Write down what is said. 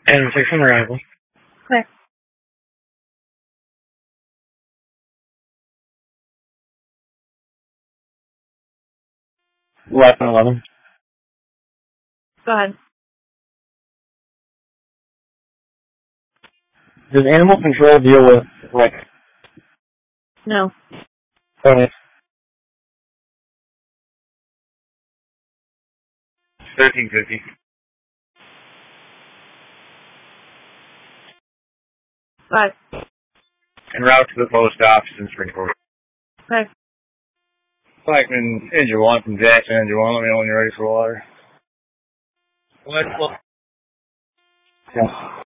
And 6 on arrival. Okay. 11. Go ahead. Does animal control deal with, like... No. Okay. 1350. Go ahead. En route to the post office in Springport. Okay. Blackman, Engine 1 from Jackson, Engine 1. Let me know when you're ready for water. What? Yeah.